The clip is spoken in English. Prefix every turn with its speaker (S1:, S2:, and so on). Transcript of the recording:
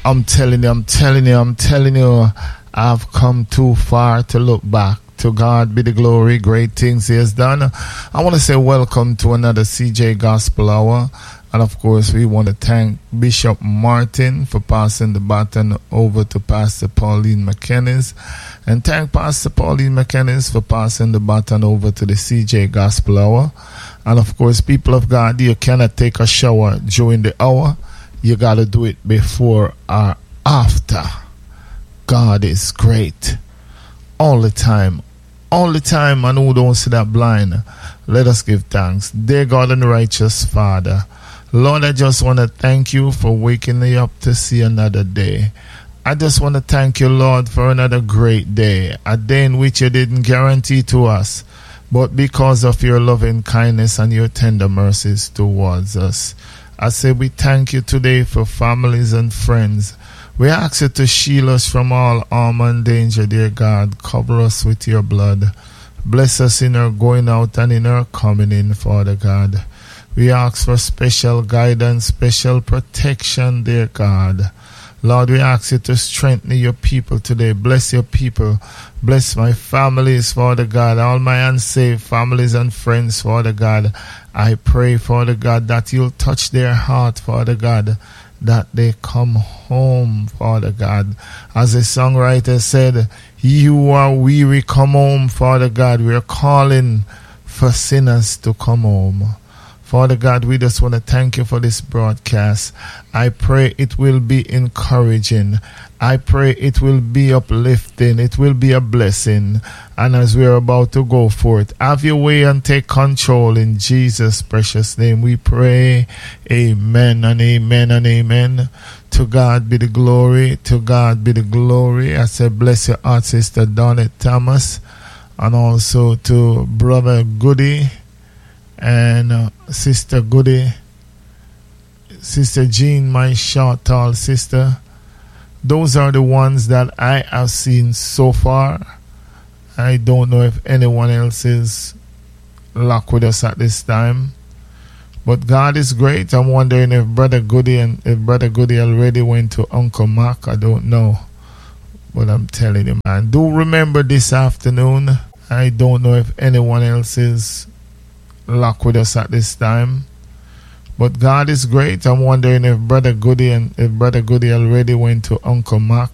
S1: I'm telling you, I've come too far to look back. To God be the glory, great things He has done. I want to say welcome to another CJ Gospel Hour. And of course, we want to thank Bishop Martin for passing the baton over to Pastor Pauline McKennis. And thank Pastor Pauline McKennis for passing the baton over to the CJ Gospel Hour. And of course, people of God, you cannot take a shower during the hour. You got to do it before or after. God is great. All the time, and who don't see that blind, let us give thanks. Dear God and righteous Father, Lord, I just want to thank you for waking me up to see another day. I just want to thank you, Lord, for another great day, a day in which you didn't guarantee to us, but because of your loving kindness and your tender mercies towards us. I say we thank you today for families and friends. We ask you to shield us from all harm and danger, dear God. Cover us with your blood. Bless us in our going out and in our coming in, Father God. We ask for special guidance, special protection, dear God. Lord, we ask you to strengthen your people today. Bless your people. Bless my families, Father God. All my unsaved families and friends, Father God. I pray, Father God, that you'll touch their heart, Father God, that they come home, Father God. As the songwriter said, "Ye who are weary, come home, Father God." We are calling for sinners to come home. Father God, we just want to thank you for this broadcast. I pray it will be encouraging. I pray it will be uplifting. It will be a blessing. And as we are about to go forth, have your way and take control in Jesus' precious name. We pray. Amen and amen and amen. To God be the glory. To God be the glory. I say bless your heart, Sister Donette Thomas. And also to Brother Goody. And Sister Goody, Sister Jean, my short, tall sister. Those are the ones that I have seen so far. I don't know if anyone else is locked with us at this time. But God is great. I'm wondering if Brother Goody already went to Uncle Mark. I don't know. But I'm telling you, man. Do remember this afternoon. I don't know if anyone else is lock with us at this time, but God is great. I'm wondering if Brother Goody already went to Uncle Mark.